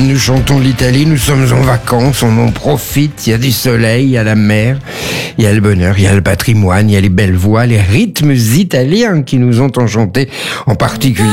nous chantons l'Italie, nous sommes en vacances, on en profite, il y a du soleil, il y a la mer, il y a le bonheur, il y a le patrimoine, il y a les belles voix, les rythmes italiens qui nous ont enchantés, en particulier